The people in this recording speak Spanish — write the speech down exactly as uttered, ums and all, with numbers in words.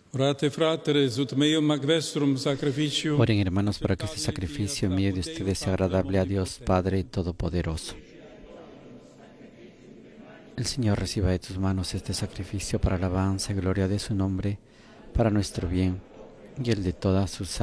Orate fratres, ut meum ac vestrum sacrificium. Oren, hermanos, para que este sacrificio mío de ustedes sea agradable a Dios Padre Todopoderoso. El Señor reciba de tus manos este sacrificio para alabanza y gloria de su nombre, para nuestro bien y el de toda su